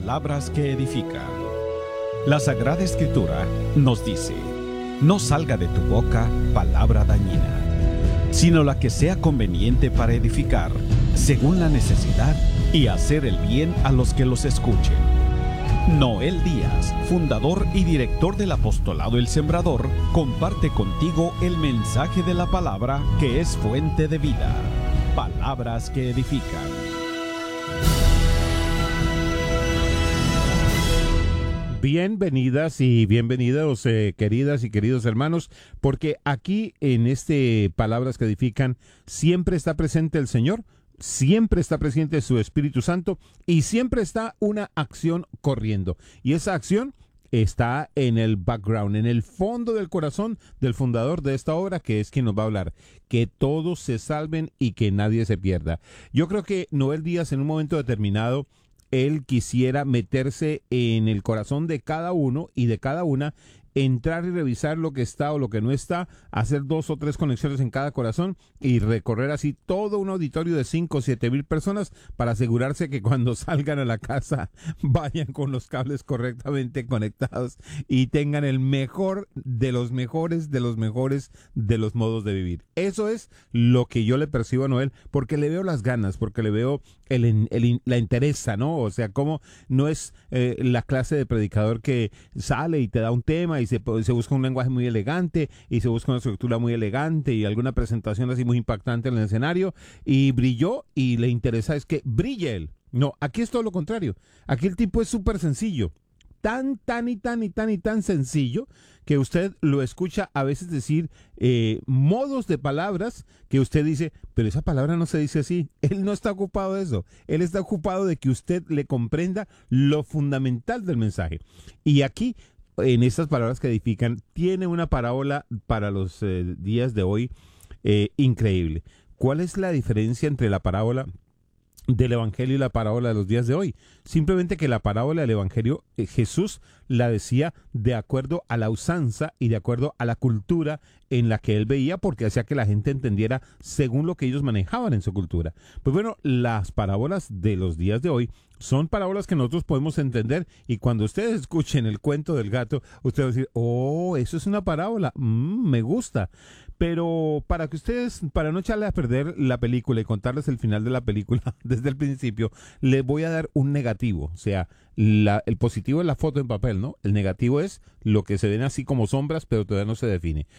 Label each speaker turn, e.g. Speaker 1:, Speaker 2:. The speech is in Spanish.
Speaker 1: palabras que edifican. La Sagrada Escritura nos dice: no salga de tu boca palabra dañina, sino la que sea conveniente para edificar, según la necesidad, y hacer el bien a los que los escuchen. Noel Díaz, fundador y director del apostolado El Sembrador, comparte contigo el mensaje de la palabra que es fuente de vida. Palabras que edifican.
Speaker 2: Bienvenidas y bienvenidos, queridas y queridos hermanos, porque aquí en este Palabras que Edifican siempre está presente el Señor, siempre está presente su Espíritu Santo y siempre está una acción corriendo. Y esa acción está en el background, en el fondo del corazón del fundador de esta obra, que es quien nos va a hablar. Que todos se salven y que nadie se pierda. Yo creo que Noel Díaz en un momento determinado él quisiera meterse en el corazón de cada uno y de cada una, entrar y revisar lo que está o lo que no está, hacer 2 o 3 conexiones en cada corazón y recorrer así todo un auditorio de 5 o 7 mil personas para asegurarse que cuando salgan a la casa vayan con los cables correctamente conectados y tengan el mejor de los mejores de los mejores de los modos de vivir. Eso es lo que yo le percibo a Noel, porque le veo las ganas, porque le veo la interesa, ¿no? O sea, como no es la clase de predicador que sale y te da un tema y se busca un lenguaje muy elegante y se busca una estructura muy elegante y alguna presentación así muy impactante en el escenario y brilló y le interesa es que brille él. No, aquí es todo lo contrario. Aquí el tipo es súper sencillo. Tan sencillo que usted lo escucha a veces decir modos de palabras que usted dice, pero esa palabra no se dice así. Él no está ocupado de eso. Él está ocupado de que usted le comprenda lo fundamental del mensaje. Y aquí, en estas palabras que edifican, tiene una parábola para los días de hoy increíble. ¿Cuál es la diferencia entre la parábola del Evangelio y la parábola de los días de hoy? Simplemente que la parábola del Evangelio Jesús la decía de acuerdo a la usanza y de acuerdo a la cultura en la que él veía, porque hacía que la gente entendiera según lo que ellos manejaban en su cultura. Pues bueno, las parábolas de los días de hoy son parábolas que nosotros podemos entender, y cuando ustedes escuchen el cuento del gato, ustedes van a decir, oh, eso es una parábola, me gusta. Pero para que ustedes, para no echarle a perder la película y contarles el final de la película desde el principio, les voy a dar un negativo. O sea, el positivo es la foto en papel, ¿no? El negativo es lo que se ven así como sombras, pero todavía no se define.